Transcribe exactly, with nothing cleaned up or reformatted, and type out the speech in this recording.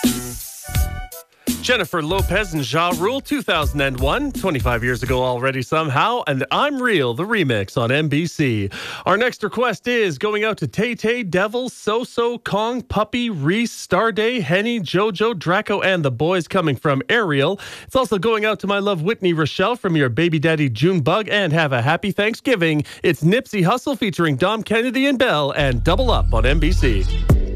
Jennifer Lopez and Ja Rule, two thousand one, twenty-five years ago already somehow, and I'm Real, the remix on N B C. Our next request is going out to Tay Tay, Devil, So-So, Kong, Puppy, Reese, Starday, Henny, Jojo, Draco, and the boys coming from Ariel. It's also going out to my love Whitney Rochelle from your baby daddy Junebug, and have a happy Thanksgiving. It's Nipsey Hussle featuring Dom Kennedy and Bell, and Double Up on N B C.